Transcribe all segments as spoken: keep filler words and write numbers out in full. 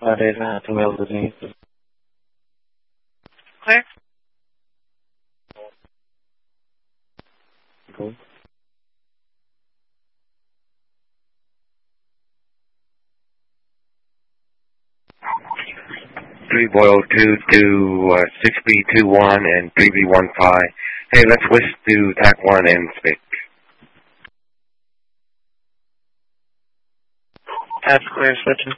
Five days and a half to mail disease. Clear? Cool. three boil two to uh, six B two one and three B one five. Hey, let's switch to T A C one and six. That's clear, switching.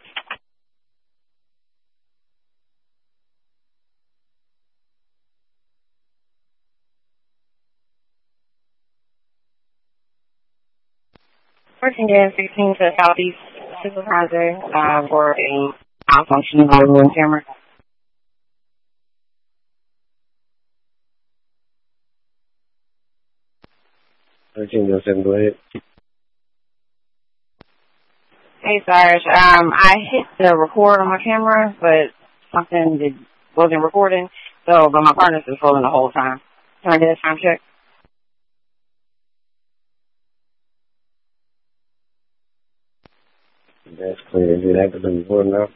Working gas sixteen to Southeast Supervisor uh, for a malfunctioning audio camera. thirteen oh seven, go ahead. Hey, Sarge. Um, I hit the record on my camera, but something that wasn't recording, so, but my partner's been rolling the whole time. Can I get a time check? That's clear. Is it actively recording now?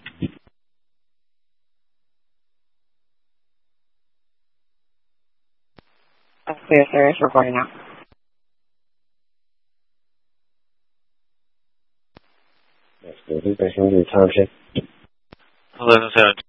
That's clear, sir. It's recording now. That's good. Who's going to do a time check? eleven seven.